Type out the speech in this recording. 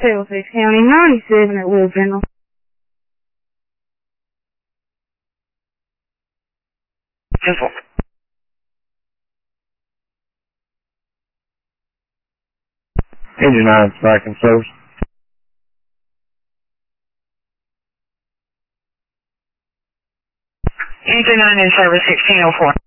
Paleface County, 97 at Will General. Simple. Engine 9, back and service. Engine 9 in service, 1604.